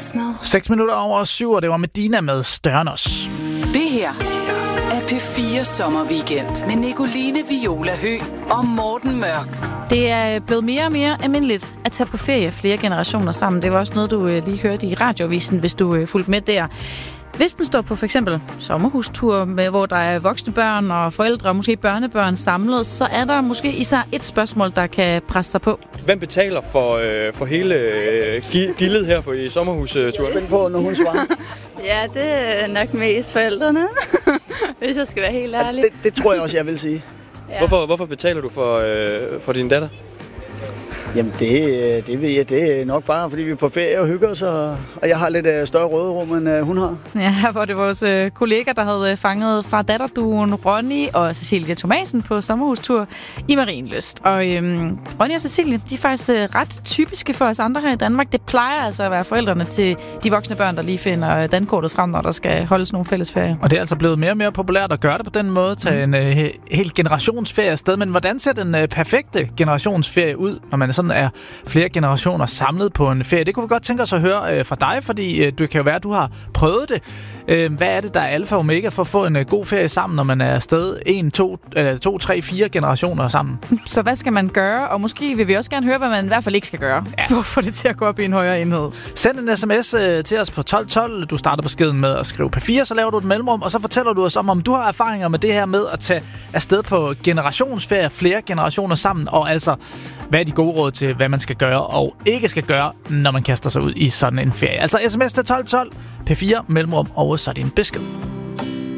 snow. 6:07, og det var Medina med Størnos. Det her er P4 Sommerweekend med Nicoline Viola Høgh og Morten Mørk. Det er blevet mere og mere almindeligt at tage på ferie flere generationer sammen. Det var også noget, du lige hørte i radioavisen, hvis du fulgte med der. Hvis den står på for eksempel sommerhustur, hvor der er voksne børn og forældre og måske børnebørn samlet, så er der måske især et spørgsmål, der kan presse sig på. Hvem betaler for hele gildet her på i sommerhusturen? Spænd på, når hun svarer. Ja, det er nok mest forældrene, hvis jeg skal være helt ærlig. Det tror jeg også, jeg vil sige. Ja. Hvorfor betaler du for din datter? Jamen det ved jeg, det er nok bare, fordi vi er på ferie og hygger os, og jeg har lidt større råderum, end hun har. Ja, hvor det var vores kollega, der havde fanget fra datterduoen Ronny og Cecilie Thomasen på sommerhustur i Marienlyst. Og Ronny og Cecilie, de er faktisk ret typiske for os andre her i Danmark. Det plejer altså at være forældrene til de voksne børn, der lige finder dankortet frem, når der skal holdes nogle fælles ferie. Og det er altså blevet mere og mere populært at gøre det på den måde, tage en hel generationsferie afsted. Men hvordan ser den perfekte generationsferie ud, når man sådan er flere generationer samlet på en ferie? Det kunne vi godt tænke os at høre fra dig, fordi det kan jo være, at du har prøvet det. Hvad er det, der er alfa og omega for at få en god ferie sammen, når man er afsted 1, 2, 3, 4 generationer sammen? Så hvad skal man gøre? Og måske vil vi også gerne høre, hvad man i hvert fald ikke skal gøre, for at få det til at gå op i en højere enhed. Send en sms til os på 1212. Du starter beskeden med at skrive P4, så laver du et mellemrum, og så fortæller du os om du har erfaringer med det her med at tage afsted på generationsferie, flere generationer sammen, og altså, hvad er de gode råd til, hvad man skal gøre og ikke skal gøre, når man kaster sig ud i sådan en ferie. Altså sms til 1212, P4, mellemrum, og så din besked.